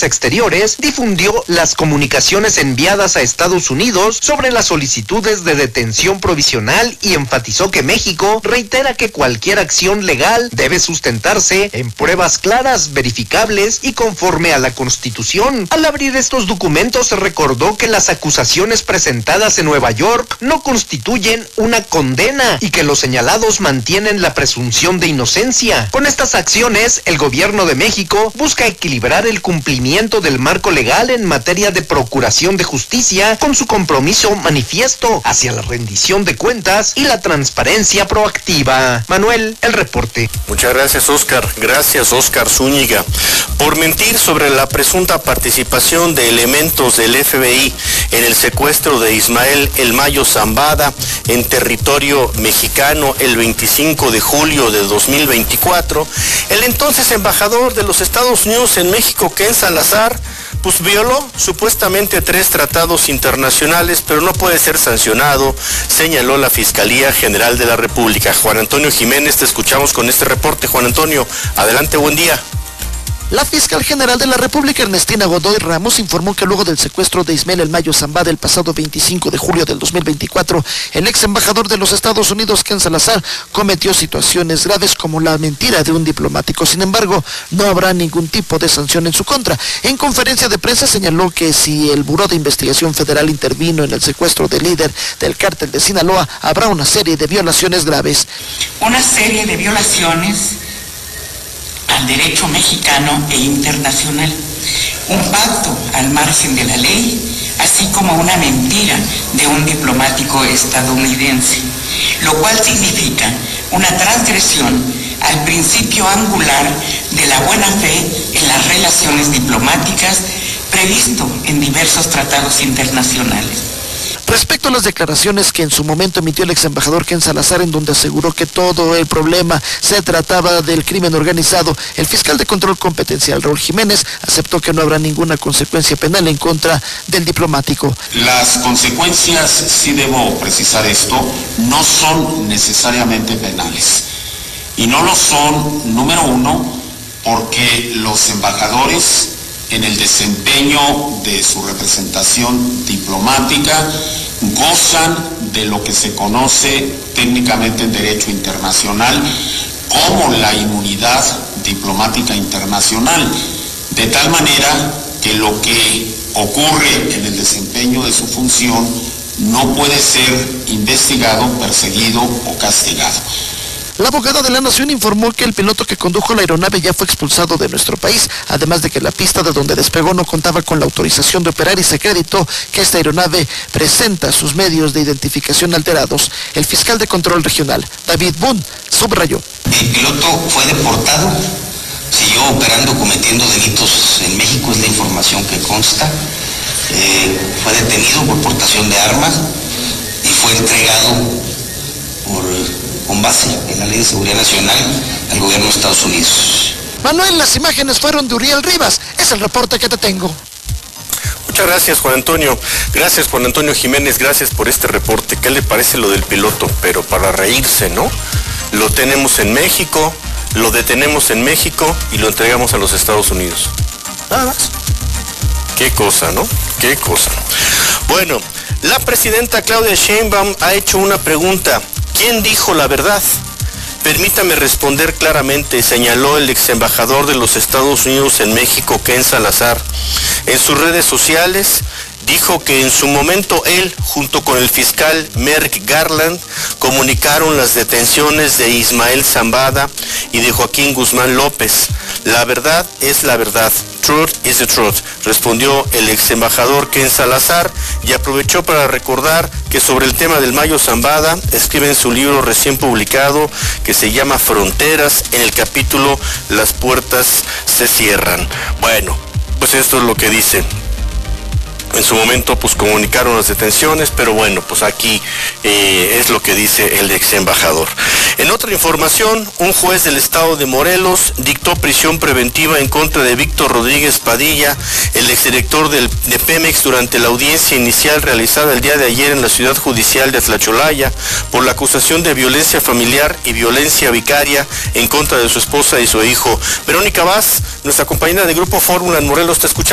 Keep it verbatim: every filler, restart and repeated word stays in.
Exteriores difundió las comunicaciones enviadas a Estados Unidos sobre las solicitudes de detención provisional y enfatizó que México reitera que cualquier acción legal debe sustentarse en pruebas claras, verificables y conforme a la Constitución. Al abrir estos documentos recordó que las acusaciones presentadas en Nueva York no constituyen una condena y que los señalados mantienen la presunción de inocencia. Con estas acciones, el gobierno de México busca equilibrar el cumplimiento del marco legal en materia de procuración de justicia con su compromiso manifiesto hacia la rendición de cuentas y la transparencia proactiva. Manuel, el reporte. Muchas gracias, Oscar. Gracias, Oscar Zúñiga. Por mentir sobre la presunta participación de elementos del F B I en el secuestro de Ismael El Mayo Zambada en territorio mexicano el veinticinco de julio de dos mil veinticuatro, el entonces embajador de los Estados Unidos en México, Ken Salazar, pues violó supuestamente tres tratados internacionales, pero no puede ser sancionado, señaló la Fiscalía General de la República. Juan Antonio Jiménez, te escuchamos con este reporte. Juan Antonio, adelante, buen día. La fiscal general de la República, Ernestina Godoy Ramos, informó que luego del secuestro de Ismael El Mayo Zambada el pasado veinticinco de julio del dos mil veinticuatro, el ex embajador de los Estados Unidos, Ken Salazar, cometió situaciones graves como la mentira de un diplomático. Sin embargo, no habrá ningún tipo de sanción en su contra. En conferencia de prensa señaló que si el Buró de Investigación Federal intervino en el secuestro del líder del cártel de Sinaloa, habrá una serie de violaciones graves. Una serie de violaciones al derecho mexicano e internacional, un pacto al margen de la ley, así como una mentira de un diplomático estadounidense, lo cual significa una transgresión al principio angular de la buena fe en las relaciones diplomáticas previsto en diversos tratados internacionales. Respecto a las declaraciones que en su momento emitió el ex embajador Ken Salazar, en donde aseguró que todo el problema se trataba del crimen organizado, el fiscal de control competencial, Raúl Jiménez, aceptó que no habrá ninguna consecuencia penal en contra del diplomático. Las consecuencias, sí debo precisar esto, no son necesariamente penales. Y no lo son, número uno, porque los embajadores, en el desempeño de su representación diplomática, gozan de lo que se conoce técnicamente en derecho internacional como la inmunidad diplomática internacional, de tal manera que lo que ocurre en el desempeño de su función no puede ser investigado, perseguido o castigado. La abogada de la Nación informó que el piloto que condujo la aeronave ya fue expulsado de nuestro país, además de que la pista de donde despegó no contaba con la autorización de operar y se acreditó que esta aeronave presenta sus medios de identificación alterados. El fiscal de control regional, David Boone, subrayó. El piloto fue deportado, siguió operando cometiendo delitos en México, es la información que consta. Eh, fue detenido por portación de armas y fue entregado por... con base en la Ley de Seguridad Nacional al gobierno de Estados Unidos. Manuel, las imágenes fueron de Uriel Rivas. Es el reporte que te tengo. Muchas gracias, Juan Antonio. Gracias, Juan Antonio Jiménez. Gracias por este reporte. ¿Qué le parece lo del piloto? Pero para reírse, ¿no? Lo tenemos en México, lo detenemos en México y lo entregamos a los Estados Unidos. Nada más. Qué cosa, ¿no? Qué cosa. Bueno, la presidenta Claudia Sheinbaum ha hecho una pregunta. ¿Quién dijo la verdad? Permítame responder claramente, señaló el ex embajador de los Estados Unidos en México, Ken Salazar. En sus redes sociales dijo que en su momento él, junto con el fiscal Merrick Garland, comunicaron las detenciones de Ismael Zambada y de Joaquín Guzmán López. La verdad es la verdad. Truth is the truth, respondió el ex embajador Ken Salazar y aprovechó para recordar que sobre el tema del Mayo Zambada escribe en su libro recién publicado que se llama Fronteras, en el capítulo Las puertas se cierran. Bueno, pues esto es lo que dice. En su momento pues comunicaron las detenciones, pero bueno, pues aquí eh, es lo que dice el ex embajador. En otra información, un juez del estado de Morelos dictó prisión preventiva en contra de Víctor Rodríguez Padilla, el exdirector del, de Pemex, durante la audiencia inicial realizada el día de ayer en la ciudad judicial de Tlacholaya por la acusación de violencia familiar y violencia vicaria en contra de su esposa y su hijo. Verónica Vaz, nuestra compañera de Grupo Fórmula en Morelos, te escucha.